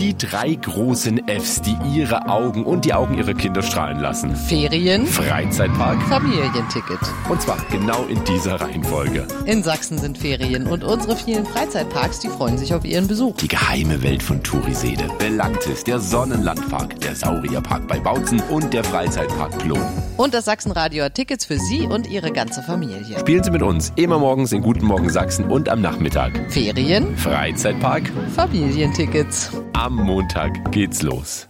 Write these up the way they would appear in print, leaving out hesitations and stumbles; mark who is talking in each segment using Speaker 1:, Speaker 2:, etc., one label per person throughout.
Speaker 1: Die 3 großen Fs, die ihre Augen und die Augen ihrer Kinder strahlen lassen.
Speaker 2: Ferien,
Speaker 1: Freizeitpark,
Speaker 2: Familienticket.
Speaker 1: und zwar genau in dieser Reihenfolge.
Speaker 2: In Sachsen sind Ferien und unsere vielen Freizeitparks, die freuen sich auf ihren Besuch.
Speaker 1: Die geheime Welt von Turisede, Belantis, der Sonnenlandpark, der Saurierpark bei Bautzen und der Freizeitpark Plon.
Speaker 2: Und das Sachsenradio hat Tickets für Sie und Ihre ganze Familie.
Speaker 1: Spielen Sie mit uns immer morgens in Guten Morgen Sachsen und am Nachmittag.
Speaker 2: Ferien,
Speaker 1: Freizeitpark,
Speaker 2: Familientickets.
Speaker 1: am Montag geht's los.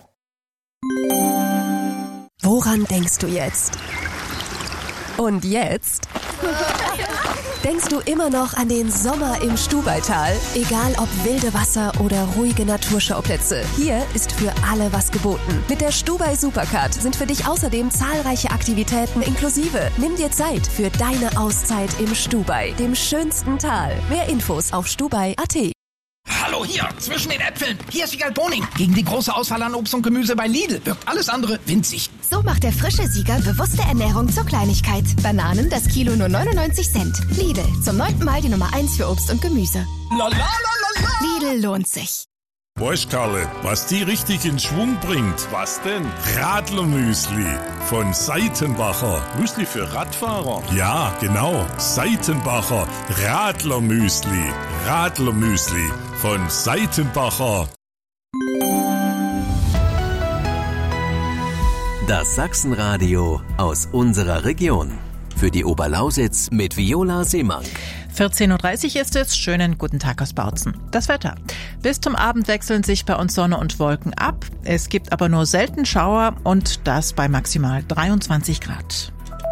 Speaker 3: Woran denkst du jetzt? Und jetzt? Denkst du immer noch an den Sommer im Stubaital? Egal ob wilde Wasser oder ruhige Naturschauplätze, hier ist für alle was geboten. Mit der Stubai Supercard sind für dich außerdem zahlreiche Aktivitäten inklusive. Nimm dir Zeit für deine Auszeit im Stubai, dem schönsten Tal. Mehr Infos auf stubai.at.
Speaker 4: Hallo hier, zwischen den Äpfeln. Hier ist Siegal Boning. Gegen die große Auswahl an Obst und Gemüse bei Lidl wirkt alles andere winzig.
Speaker 5: So macht der frische Sieger bewusste Ernährung zur Kleinigkeit. Bananen das Kilo nur 99 Cent. Lidl, zum 9. Mal die Nummer 1 für Obst und Gemüse.
Speaker 4: La la la la la.
Speaker 5: Lidl lohnt sich.
Speaker 6: Weißt Karle, was die richtig in Schwung bringt?
Speaker 1: Was denn?
Speaker 6: Radlermüsli von Seitenbacher.
Speaker 1: Müsli für Radfahrer.
Speaker 6: Ja, genau. Seitenbacher Radlermüsli. Radlermüsli von Seitenbacher.
Speaker 7: Das Sachsenradio aus unserer Region. Für die Oberlausitz mit Viola Seemann.
Speaker 8: 14.30 Uhr ist es. Schönen guten Tag aus Bautzen. Das Wetter. Bis zum Abend wechseln sich bei uns Sonne und Wolken ab. Es gibt aber nur selten Schauer und das bei maximal 23 Grad.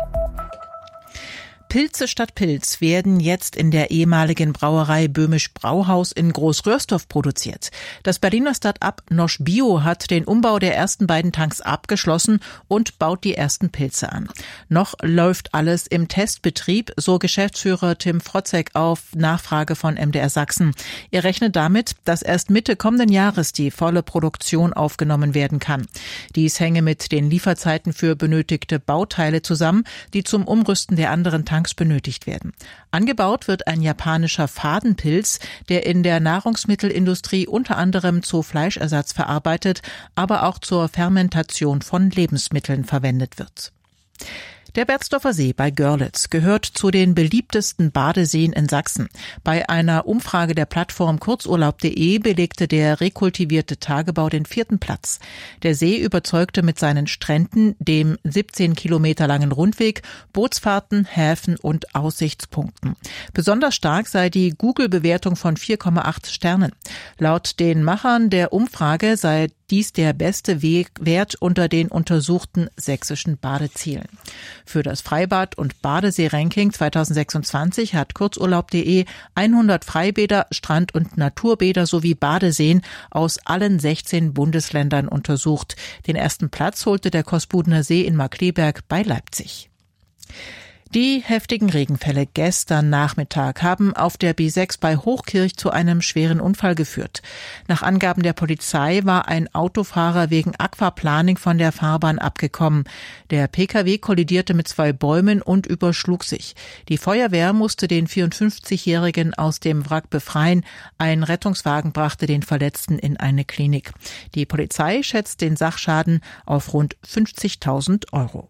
Speaker 8: Pilze statt Pilz werden jetzt in der ehemaligen Brauerei Böhmisch Brauhaus in Großröhrsdorf produziert. Das Berliner Start-up Nosch Bio hat den Umbau der ersten beiden Tanks abgeschlossen und baut die ersten Pilze an. Noch läuft alles im Testbetrieb, so Geschäftsführer Tim Frotzek auf Nachfrage von MDR Sachsen. Er rechnet damit, dass erst Mitte kommenden Jahres die volle Produktion aufgenommen werden kann. Dies hänge mit den Lieferzeiten für benötigte Bauteile zusammen, die zum Umrüsten der anderen Tanks benötigt werden. Angebaut wird ein japanischer Fadenpilz, der in der Nahrungsmittelindustrie unter anderem zu Fleischersatz verarbeitet, aber auch zur Fermentation von Lebensmitteln verwendet wird. Der Berzdorfer See bei Görlitz gehört zu den beliebtesten Badeseen in Sachsen. Bei einer Umfrage der Plattform Kurzurlaub.de belegte der rekultivierte Tagebau den 4. Platz. Der See überzeugte mit seinen Stränden, dem 17 Kilometer langen Rundweg, Bootsfahrten, Häfen und Aussichtspunkten. Besonders stark sei die Google-Bewertung von 4,8 Sternen. Laut den Machern der Umfrage sei dies der beste Wert unter den untersuchten sächsischen Badezielen. Für das Freibad- und Badesee-Ranking 2026 hat Kurzurlaub.de 100 Freibäder, Strand- und Naturbäder sowie Badeseen aus allen 16 Bundesländern untersucht. Den ersten Platz holte der Kosbudener See in Markkleeberg bei Leipzig. Die heftigen Regenfälle gestern Nachmittag haben auf der B6 bei Hochkirch zu einem schweren Unfall geführt. Nach Angaben der Polizei war ein Autofahrer wegen Aquaplaning von der Fahrbahn abgekommen. Der Pkw kollidierte mit 2 Bäumen und überschlug sich. Die Feuerwehr musste den 54-Jährigen aus dem Wrack befreien. Ein Rettungswagen brachte den Verletzten in eine Klinik. Die Polizei schätzt den Sachschaden auf rund 50.000 Euro.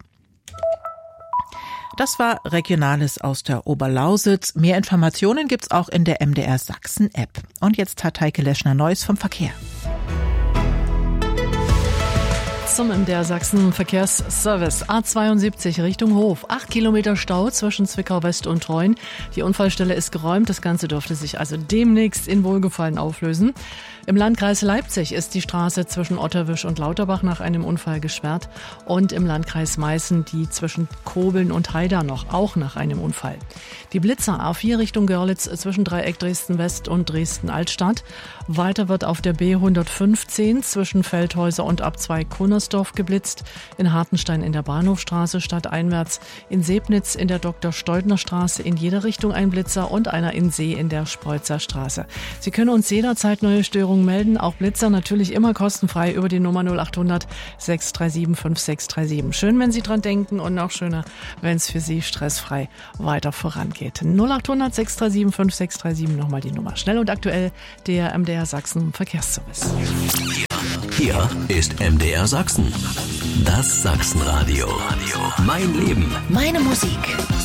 Speaker 8: Das war Regionales aus der Oberlausitz. Mehr Informationen gibt's auch in der MDR Sachsen App. Und jetzt hat Heike Leschner-Neuss vom Verkehr.
Speaker 9: Zum MDR Sachsen Verkehrsservice. A72 Richtung Hof. 8 Kilometer Stau zwischen Zwickau West und Treuen. Die Unfallstelle ist geräumt. Das Ganze dürfte sich also demnächst in Wohlgefallen auflösen. Im Landkreis Leipzig ist die Straße zwischen Otterwisch und Lauterbach nach einem Unfall gesperrt. Und im Landkreis Meißen die zwischen Kobeln und Haida noch, auch nach einem Unfall. Die Blitzer A4 Richtung Görlitz zwischen Dreieck Dresden West und Dresden Altstadt. Weiter wird auf der B115 zwischen Feldhäuser und Ab2 Kunnersdorf geblitzt. In Hartenstein in der Bahnhofstraße stadteinwärts. In Sebnitz in der Dr.-Steudner-Straße in jeder Richtung ein Blitzer und einer in See in der Spreutzer Straße. Sie können uns jederzeit neue Störungen melden, auch Blitzer natürlich immer kostenfrei über die Nummer 0800 637 5637. Schön, wenn Sie dran denken und noch schöner, wenn es für Sie stressfrei weiter vorangeht. 0800 637 5637, nochmal die Nummer. Schnell und aktuell, der MDR Sachsen Verkehrsservice.
Speaker 7: Hier ist MDR Sachsen. Das Sachsenradio. Mein Leben.
Speaker 2: Meine Musik.